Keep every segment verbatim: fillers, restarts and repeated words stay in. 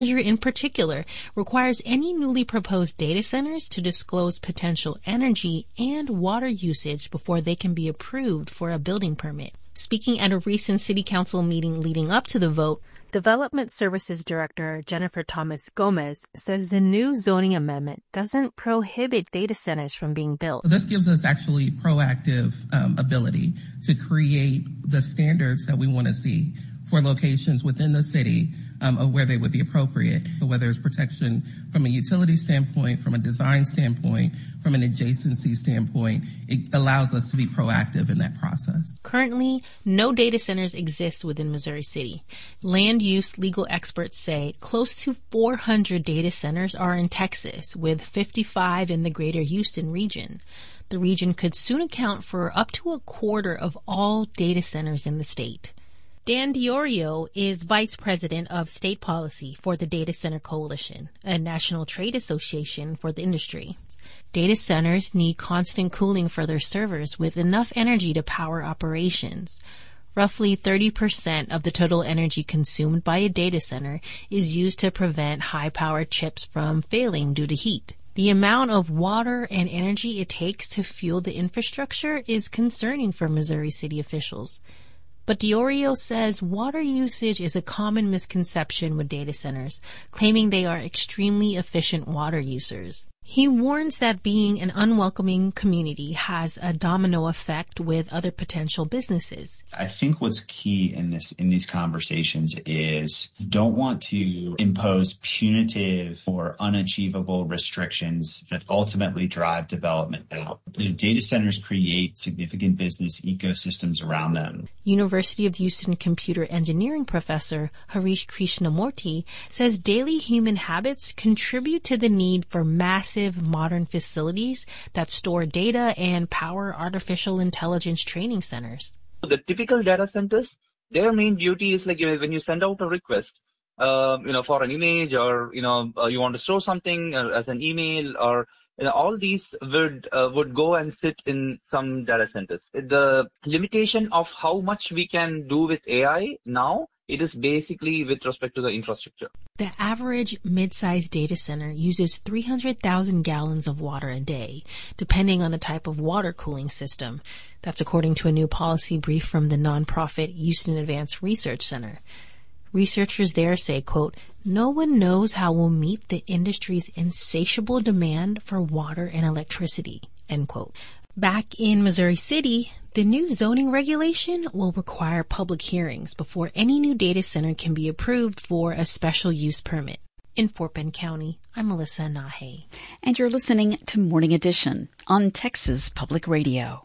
in particular requires any newly proposed data centers to disclose potential energy and water usage before they can be approved for a building permit. Speaking at a recent City Council meeting leading up to the vote, Development Services Director Jennifer Thomas Gomez says the new zoning amendment doesn't prohibit data centers from being built. This gives us actually proactive um, ability to create the standards that we want to see for locations within the city um, of where they would be appropriate, whether it's protection from a utility standpoint, from a design standpoint, from an adjacency standpoint. It allows us to be proactive in that process. Currently, no data centers exist within Missouri City. Land use legal experts say close to four hundred data centers are in Texas, with fifty-five in the greater Houston region. The region could soon account for up to a quarter of all data centers in the state. Dan Diorio is Vice President of State Policy for the Data Center Coalition, a national trade association for the industry. Data centers need constant cooling for their servers with enough energy to power operations. Roughly thirty percent of the total energy consumed by a data center is used to prevent high-powered chips from failing due to heat. The amount of water and energy it takes to fuel the infrastructure is concerning for Missouri City officials. But Diorio says water usage is a common misconception with data centers, claiming they are extremely efficient water users. He warns that being an unwelcoming community has a domino effect with other potential businesses. I think what's key in this in these conversations is you don't want to impose punitive or unachievable restrictions that ultimately drive development out. You know, data centers create significant business ecosystems around them. University of Houston computer engineering professor Harish Krishnamurti says daily human habits contribute to the need for massive modern facilities that store data and power artificial intelligence training centers. The typical data centers, their main duty is like, you know, when you send out a request, uh, you know, for an image, or, you know, uh, you want to store something uh, as an email, or, you know, all these would uh, would go and sit in some data centers. The limitation of how much we can do with A I now, it is basically with respect to the infrastructure. The average mid-sized data center uses three hundred thousand gallons of water a day, depending on the type of water cooling system. That's according to a new policy brief from the nonprofit Houston Advanced Research Center. Researchers there say, quote, "No one knows how we'll meet the industry's insatiable demand for water and electricity," end quote. Back in Missouri City, the new zoning regulation will require public hearings before any new data center can be approved for a special use permit. In Fort Bend County, I'm Melissa Nahe. And you're listening to Morning Edition on Texas Public Radio.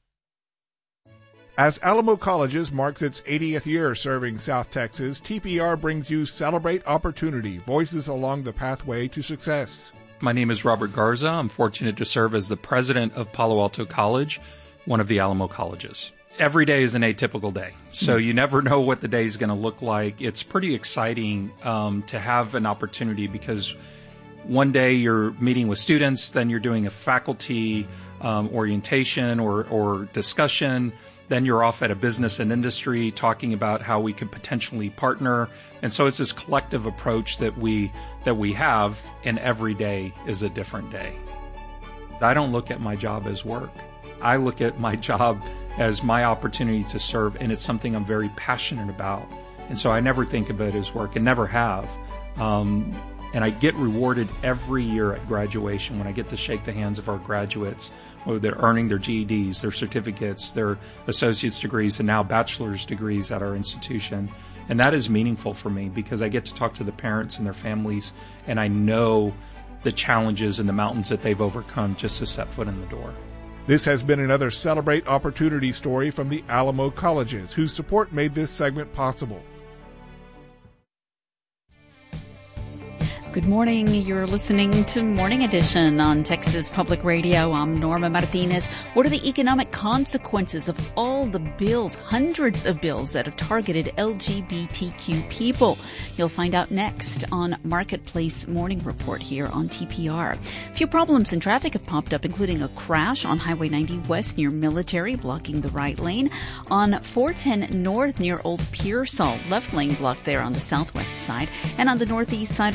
As Alamo Colleges marks its eightieth year serving South Texas, T P R brings you Celebrate Opportunity, Voices Along the Pathway to Success. My name is Robert Garza. I'm fortunate to serve as the president of Palo Alto College, one of the Alamo colleges. Every day is an atypical day, so you never know what the day is going to look like. It's pretty exciting um, to have an opportunity, because one day you're meeting with students, then you're doing a faculty um, orientation or, or discussion, then you're off at a business and industry talking about how we could potentially partner. And so it's this collective approach that we that we have, and every day is a different day. I don't look at my job as work. I look at my job as my opportunity to serve, and it's something I'm very passionate about. And so I never think of it as work, and never have. Um, and I get rewarded every year at graduation when I get to shake the hands of our graduates, whether they're earning their G E Ds, their certificates, their associate's degrees, and now bachelor's degrees at our institution. And that is meaningful for me, because I get to talk to the parents and their families, and I know the challenges and the mountains that they've overcome just to step foot in the door. This has been another Celebrate Opportunity story from the Alamo Colleges, whose support made this segment possible. Good morning. You're listening to Morning Edition on Texas Public Radio. I'm Norma Martinez. What are the economic consequences of all the bills, hundreds of bills that have targeted L G B T Q people? You'll find out next on Marketplace Morning Report here on T P R. A few problems in traffic have popped up, including a crash on Highway ninety West near Military, blocking the right lane. On four ten North near Old Pearsall, left lane blocked there on the southwest side. And on the northeast side